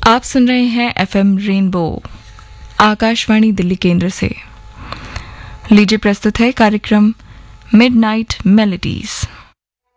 आप सुन रहे हैं एफएम रेनबो आकाशवाणी दिल्ली केंद्र से। लीजिए प्रस्तुत है कार्यक्रम मिडनाइट मेलोडीज।